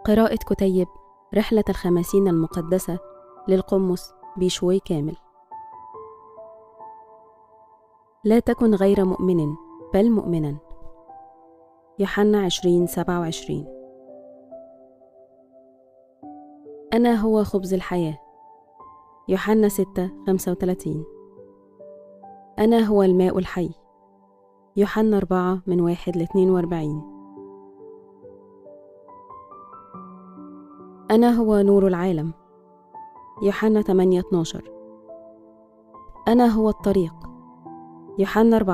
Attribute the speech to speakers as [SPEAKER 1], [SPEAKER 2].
[SPEAKER 1] قراءة كتيب رحلة الخمسين المقدسة للقمص بيشوي كامل. لا تكن غير مؤمن بل مؤمنا. يوحنا 20:27. أنا هو خبز الحياة. يوحنا 6:35. أنا هو الماء الحي. يوحنا 4:1-42. أنا هو نور العالم. يوحنا 8:12. أنا هو الطريق. يوحنا